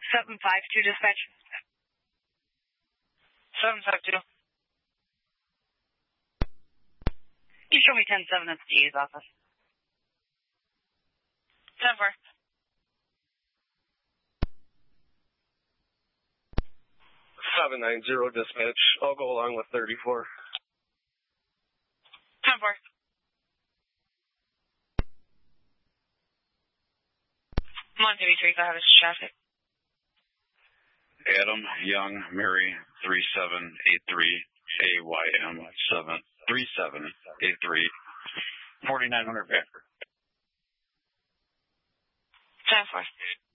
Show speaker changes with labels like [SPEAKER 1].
[SPEAKER 1] 752 dispatch.
[SPEAKER 2] 752.
[SPEAKER 1] You show me 10-7 at the DA's office.
[SPEAKER 2] 10-4.
[SPEAKER 3] Seven 790 dispatch. I'll go along with 34.
[SPEAKER 2] 10-4. I'm on 33, go ahead, it's traffic.
[SPEAKER 4] Adam Young, Mary, 3783, AYM, 73783, 4900 Backer.
[SPEAKER 2] 10-4.